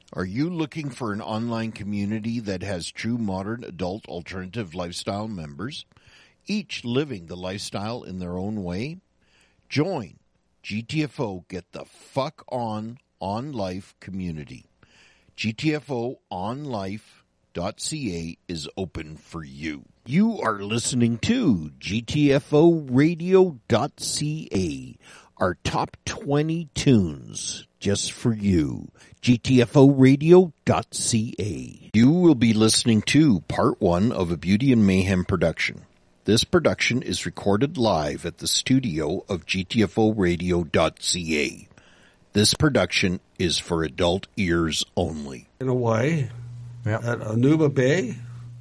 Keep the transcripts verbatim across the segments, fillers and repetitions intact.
Are you looking for an online community that has true modern adult alternative lifestyle members, each living the lifestyle in their own way? Join G T F O Get the Fuck On On Life community. G T F O on life dot c a is open for you. You are listening to G T F O radio dot c a, our top twenty tunes just for you. G T F O radio dot c a. You will be listening to part one of a Beauty and Mayhem production. This production is recorded live at the studio of G T F O radio dot c a. This production is for adult ears only. In Hawaii, yeah. At Anuba Bay.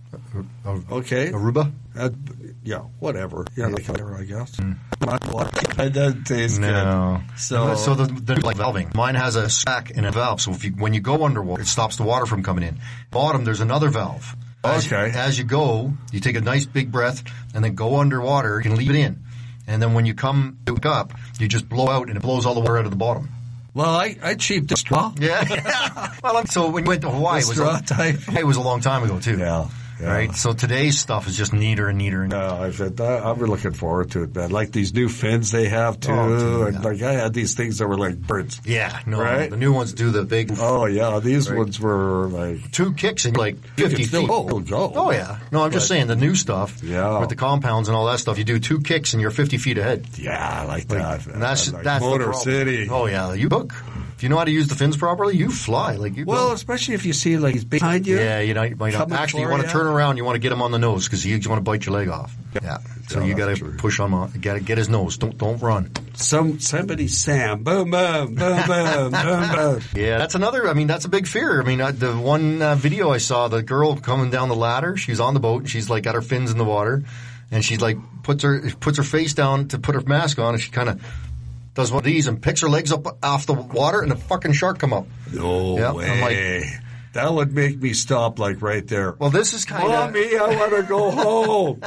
Uh, okay. Aruba? At, yeah, whatever. Yeah, like there, I guess. Mm. It doesn't taste no. good. So, so the, the like valving. Mine has a sack and a valve, so if you, when you go underwater, it stops the water from coming in. Bottom, there's another valve. As, okay. As you go, you take a nice big breath and then go underwater. You can leave it in. And then when you come back up, you just blow out and it blows all the water out of the bottom. Well, I, I cheaped the straw. Yeah. yeah. Well, so when you went to Hawaii, it was, straw a, type. it was a long time ago, too. Yeah. Yeah. Right? So today's stuff is just neater and neater. And yeah, I said, I'm looking forward to it, man. Like these new fins they have, too. Oh, dude, and yeah. like I had these things that were like birds. Yeah, no. Right? The new ones do the big. Oh, yeah. These right. ones were like. Two kicks and like fifty still feet. Go, go. Oh, yeah. No, I'm just but, saying the new stuff. Yeah. With the compounds and all that stuff. You do two kicks and you're fifty feet ahead. Yeah, I like that. And that's, like that's Motor the problem. City. Oh, yeah. You hook. If you know how to use the fins properly, you fly. Like you well, go. especially if you see like he's behind you. Yeah, you know, you might not. Actually, you want to turn around. You want to get him on the nose because you, you want to bite your leg off. Yeah. So yeah, you got to push on. You got to get his nose. Don't don't run. Some somebody Sam boom boom boom boom boom boom. Yeah, that's another. I mean, that's a big fear. I mean, uh, the one uh, video I saw, the girl coming down the ladder. She's on the boat. And she's like got her fins in the water, and she like puts her puts her face down to put her mask on, and she kind of does one of these and picks her legs up off the water, and the fucking shark come up. No yeah, way. I'm like, that would make me stop like right there. Well, this is kind of... Mommy, I want to go home.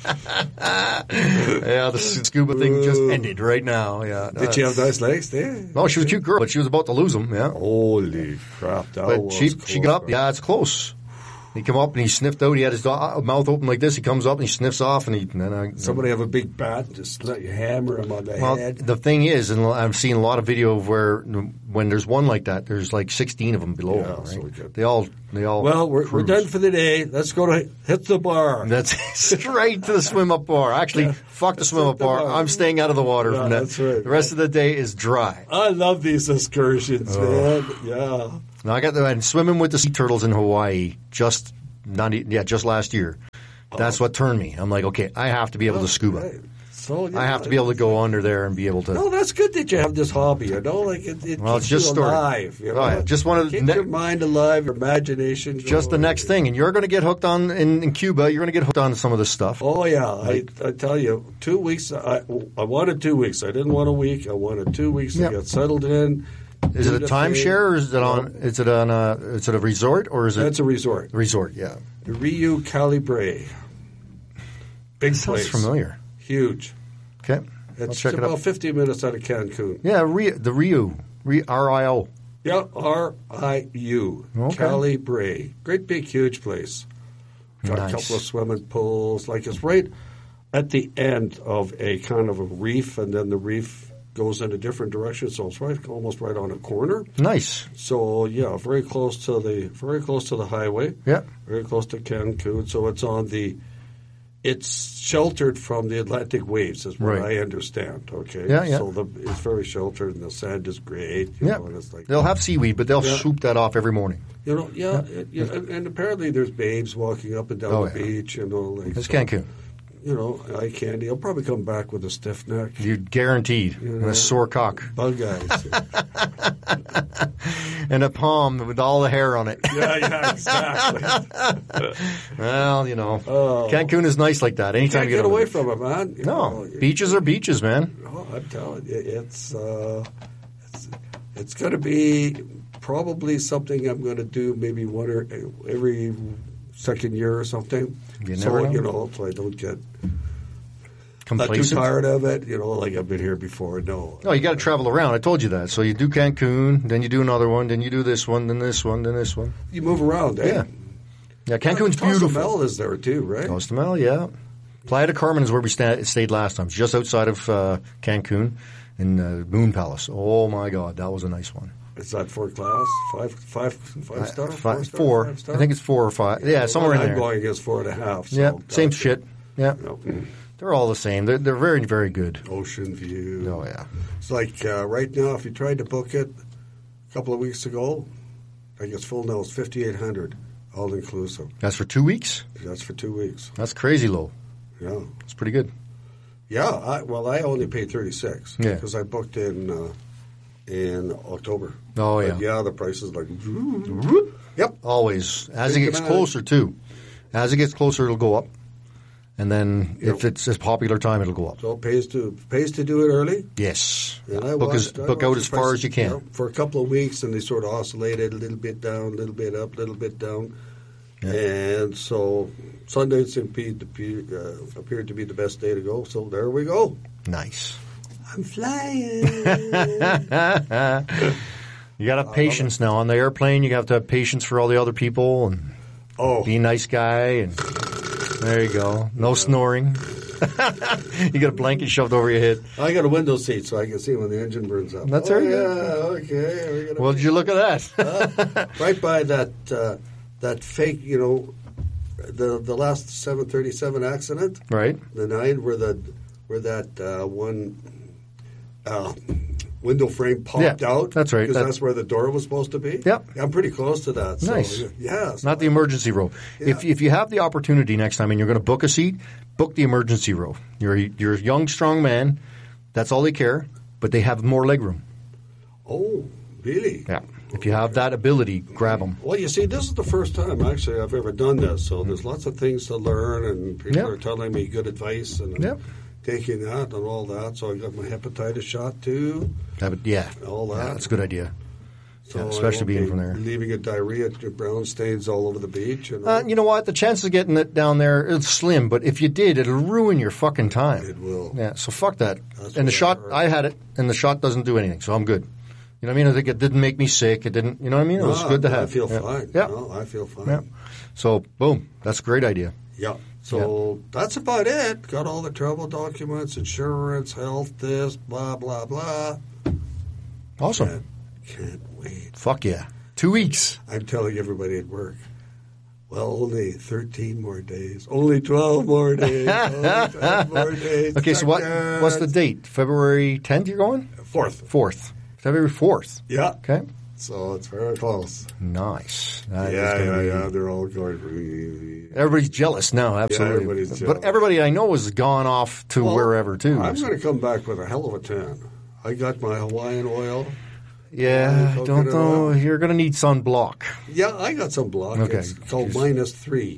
Yeah, the scuba thing just ended right now. Yeah. Did she have nice legs there? No, she was a cute girl, but she was about to lose them, yeah. Holy crap, that but was she, close. she got up, yeah, it's close. He came up and he sniffed out. He had his mouth open like this. He comes up and he sniffs off, and he. And then I, Somebody have a big bat and just let you hammer him on the well, head. The thing is, and I've seen a lot of video of where when there's one like that, there's like sixteen of them below. Yeah, right? so they all, they all. Well, we're, we're done for the day. Let's go to hit the bar. That's straight to the swim up bar. Actually, yeah. fuck the swim up bar. bar. I'm staying out of the water yeah, from that. That's right. The rest of the day is dry. I love these excursions, oh. man. Yeah. Now I got the and swimming with the sea turtles in Hawaii just. Not yeah, just last year. That's oh. what turned me. I'm like, okay, I have to be able to scuba. Right. So, yeah, I have to be able to go under there and be able to. No, that's good that you have this hobby. You know, like it, it well, keeps it's just you alive. You know? Oh, yeah. Just one of keep ne- your mind alive, your imagination. Just the next thing, and you're going to get hooked on in, in Cuba. You're going to get hooked on some of this stuff. Oh yeah, like, I, I tell you, two weeks. I, I wanted two weeks. I didn't want a week. I wanted two weeks yep. to get settled in. Is it a timeshare or is it on? Is it on a? Is it a resort or is it? That's a resort. Resort, yeah. The Rio Calibre. Big that place. Sounds familiar. Huge. Okay. It's check about it out. fifteen minutes out of Cancun. Yeah, Rio, the Rio, R I O. Yeah, R I U. Okay. Calibre. Great big huge place. Got nice. a couple of swimming pools. Like it's right at the end of a kind of a reef, and then the reef goes in a different direction, so it's right, almost right on a corner. Nice. So yeah, very close to the very close to the highway. Yeah. Very close to Cancun. So it's on the. It's sheltered from the Atlantic waves, is what right. I understand. Okay. Yeah, yeah. So the, it's very sheltered, and the sand is great. You yeah. know, and it's like, they'll have seaweed, but they'll yeah. swoop that off every morning. You know, yeah, yeah. It, you know, and, and apparently there's babes walking up and down oh, the yeah. beach. You know, like it's so, Cancun. You know, eye candy. I'll probably come back with a stiff neck. You're guaranteed. You know, and a sore cock. Bug eyes. And a palm with all the hair on it. Yeah, yeah, exactly. Well, you know, oh. Cancun is nice like that. Anytime Can't you get, get away there. from it, man. You no, know, beaches are beaches, man. Oh, I'm telling you, it's uh, it's, it's going to be probably something I'm going to do maybe one or every second year or something. You so never know. you know, so I don't get Not too complacent. tired of it, you know, like I've been here before. No. No, you got to travel around. I told you that. So you do Cancun, then you do another one, then you do this one, then this one, then this one. You move around, eh? Yeah. Yeah, Cancun's Cozumel beautiful. is there too, right? Cozumel, yeah. Playa del Carmen is where we sta- stayed last time, just outside of uh, Cancun in uh, Moon Palace. Oh, my God, that was a nice one. Is that four class? Five, five, five star? Uh, four, five, star, four. five star? I think it's four or five. Yeah, The somewhere one in I'm there. going is four and a half. So Yeah, same that's shit. it. Yeah. Yep. They're all the same. They're, they're very, very good. Ocean view. Oh, yeah. It's like uh, right now, if you tried to book it a couple of weeks ago, I think it's full now. It's fifty-eight hundred, all inclusive. That's for two weeks? That's for two weeks. That's crazy low. Yeah. That's pretty good. Yeah. I, well, I only paid thirty-six Yeah. because I booked in uh, in October. Oh, yeah. But yeah, the price is like. Yep. Always. As it Think gets about it. closer, too. As it gets closer, it'll go up. And then Yep. if it's a popular time, it'll go up. So it pays to pays to do it early. Yes. And I book as, watched- I book out watched as the far prices, as you can. know, for a couple of weeks, and they sort of oscillated a little bit down, a little bit up, a little bit down. Yeah. And so Sundays appeared to, be, uh, appeared to be the best day to go. So there we go. Nice. I'm flying. You got to have patience now. On the airplane, you have to have patience for all the other people and oh, be a nice guy. And there you go. No snoring. You got a blanket shoved over your head. I got a window seat so I can see when the engine burns up. That's oh, very yeah, good. okay. We're gonna Well, did you look at that? uh, right by that uh, that fake, you know, the the last seven thirty-seven accident, Right. the nine where the where that uh, one uh, window frame popped Yeah, out. that's right. Because That- that's where the door was supposed to be. Yep. Yeah, I'm pretty close to that. So, Nice. yeah. so Not the emergency row. If Yeah. if you have the opportunity next time and you're going to book a seat, book the emergency row. You're a, you're a young, strong man. That's all they care. But they have more legroom. Oh, really? Yeah. If you have that ability, grab them. Well, you see, this is the first time actually I've ever done this, so there's lots of things to learn, and people Yep. are telling me good advice, and I'm Yep. taking that and all that. So I got my hepatitis shot too, Have it, yeah. all that. Yeah, that's a good idea. So Yeah, I especially won't being be from there. leaving a diarrhea, brown stains all over the beach. You know, Uh, you know what? The chances of getting it down there is slim, but if you did, it'll ruin your fucking time. It will. Yeah, so fuck that. That's and the what I shot, heard. I had it, and the shot doesn't do anything, so I'm good. You know what I mean? I think it didn't make me sick. It didn't, you know what I mean? It was No, good to I have. feel yeah. fine. Yeah. No, I feel fine. Yeah. So, boom. That's a great idea. Yeah. So that's about it. Got all the travel documents, insurance, health, this, blah, blah, blah. Awesome. Can't, can't wait. Fuck yeah. Two weeks. I'm telling everybody at work, well, only thirteen more days. Only twelve more days. Only twelve more days. Okay, so what? Suckers. What's the date? February tenth you're going? Fourth. fourth. February fourth. Yeah. Okay. So it's very close. Nice. That is yeah, gonna yeah, be- yeah. They're all going really. Everybody's jealous now, absolutely. everybody's But jealous. everybody I know has gone off to Well, wherever, too. I'm So- going to come back with a hell of a tan. I got my Hawaiian oil. yeah, coconut don't know. oil. You're going to need sunblock. Yeah, I got some block. Okay. It's called minus three.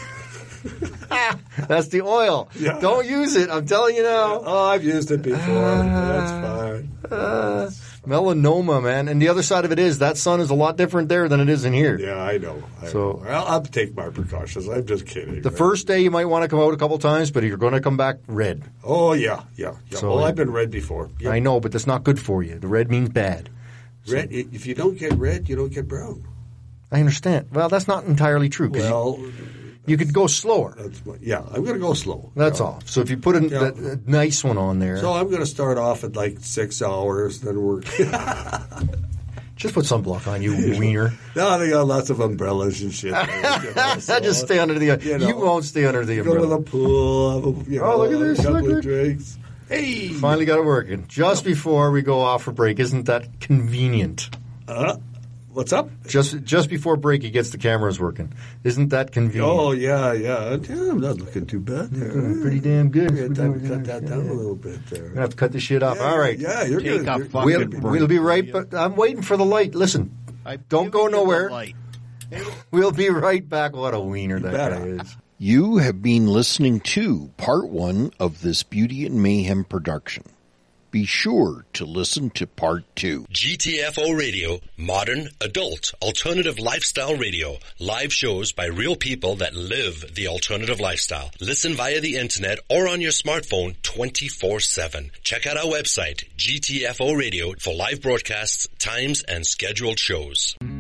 That's the oil. Yeah. Don't use it. I'm telling you now. Oh, I've used it before. That's fine. Uh, melanoma, man. And the other side of it is that sun is a lot different there than it is in here. Yeah, I know. I So- know. I'll, I'll take my precautions. I'm just kidding. The right? first day you might want to come out a couple times, but you're going to come back red. Oh, yeah, yeah, yeah. So- well, I've been red before. Yeah. I know, but that's not good for you. The red means bad. Red. If you don't get red, you don't get brown. I understand. Well, that's not entirely true. 'Cause Well, you, you could go slower. that's my, yeah. I'm going to go slow. That's Yeah. all. So if you put a, Yeah. a, a nice one on there, So I'm going to start off at like six hours, then work. just put sunblock on you, wiener. No, they got lots of umbrellas and shit. there, you know, so Just stay under the. you You, know, won't stay under the Go to umbrella. the pool. Have a, you know, Oh, look at this, A couple look, of look. drinks. Hey. Finally got it working just before we go off for break. Isn't that convenient? Uh, what's up? Just just before break, he gets the cameras working. Isn't that convenient? Oh yeah, yeah. Yeah, I'm not looking too bad there. Pretty damn good. Maybe I have to cut that down a little bit there. We're gonna have to cut this shit off. Yeah, All right. Yeah, you're Take gonna. a you're- fucking We'll, break. we'll be right, but I'm waiting for the light. Listen, I don't go give you the nowhere. light. We'll be right back. What a wiener that better. guy is. You have been listening to part one of this Beauty and Mayhem production. Be sure to listen to part two. G T F O Radio, modern, adult, alternative lifestyle radio. Live shows by real people that live the alternative lifestyle. Listen via the internet or on your smartphone twenty-four seven. Check out our website, G T F O Radio, for live broadcasts, times, and scheduled shows.